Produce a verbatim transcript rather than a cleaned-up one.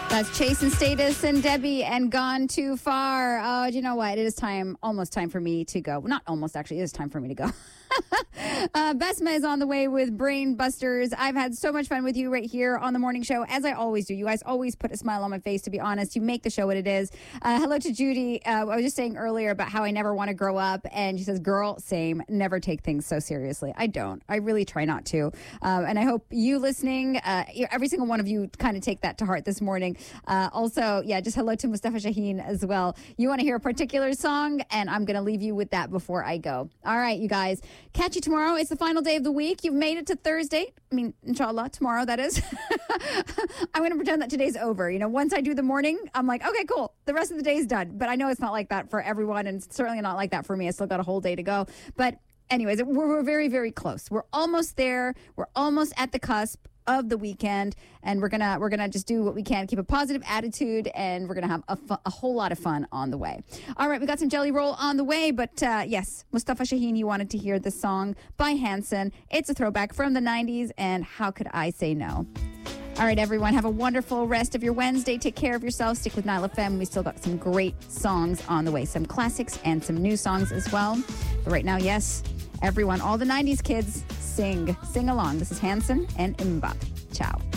That's Chase and Status and Debbie and Gone Too Far. Oh, do you know what? It is time, almost time for me to go. Not almost, actually. It is time for me to go. uh, Besma is on the way with Brain Busters. I've had so much fun with you right here on the morning show, as I always do. You guys always put a smile on my face, to be honest. You make the show what it is. Uh, hello to Judy. Uh, I was just saying earlier about how I never want to grow up. And she says, girl, same. Never take things so seriously. I don't. I really try not to. Um, and I hope you listening, uh, every single one of you kind of take that to heart this morning. Uh, also, yeah, just hello to Mustafa Shaheen as well. You want to hear a particular song, and I'm going to leave you with that before I go. All right, you guys. Catch you tomorrow. It's the final day of the week. You've made it to Thursday. I mean, inshallah, tomorrow, that is. I'm going to pretend that today's over. You know, once I do the morning, I'm like, okay, cool. The rest of the day is done. But I know it's not like that for everyone, and it's certainly not like that for me. I still got a whole day to go. But anyways, we're, we're very, very close. We're almost there. We're almost at the cusp of the weekend, and we're gonna we're gonna just do what we can, keep a positive attitude, and we're gonna have a, fu- a whole lot of fun on the way. All right, we got some Jelly Roll on the way, but uh, yes, Mustafa Shaheen, you wanted to hear the song by Hanson. It's a throwback from the nineties, and how could I say no? All right, everyone, have a wonderful rest of your Wednesday. Take care of yourself. Stick with Nile F M. We still got some great songs on the way, some classics and some new songs as well. But right now, yes, everyone, all the nineties kids, sing. Sing along. This is Hanson and Mbop. Ciao.